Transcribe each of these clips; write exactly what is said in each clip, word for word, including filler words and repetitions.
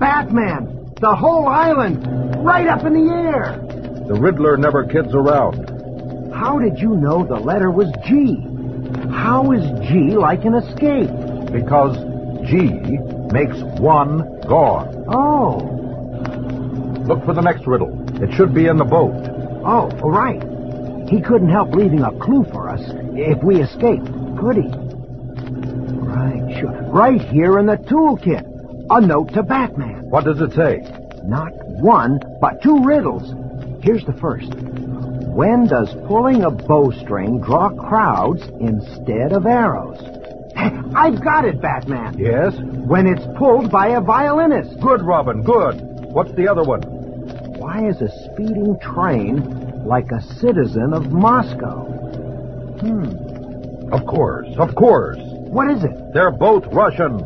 Batman! The whole island! Right up in the air! The Riddler never kids around. How did you know the letter was G? How is G like an escape? Because G makes one gone. Oh. Look for the next riddle. It should be in the boat. Oh, right. He couldn't help leaving a clue for us if we escaped, could he? Right, sure. Right here in the toolkit. A note to Batman. What does it say? Not one, but two riddles. Here's the first. When does pulling a bowstring draw crowds instead of arrows? I've got it, Batman. Yes? When it's pulled by a violinist. Good, Robin, good. What's the other one? Why is a speeding train like a citizen of Moscow? Hmm. Of course, of course. What is it? They're both Russian.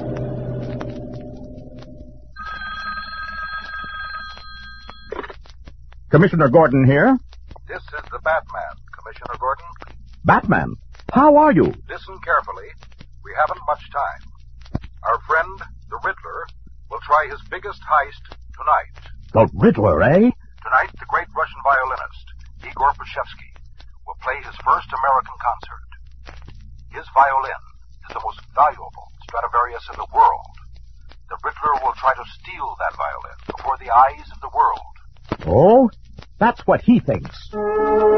Commissioner Gordon here. This is the Batman, Commissioner Gordon. Batman, how are you? Listen carefully. We haven't much time. Our friend, the Riddler, will try his biggest heist tonight. The Riddler, eh? Tonight, the great Russian violinist, Igor Pashevsky, will play his first American concert. His violin is the most valuable Stradivarius in the world. The Riddler will try to steal that violin before the eyes of the world. Oh, that's what he thinks.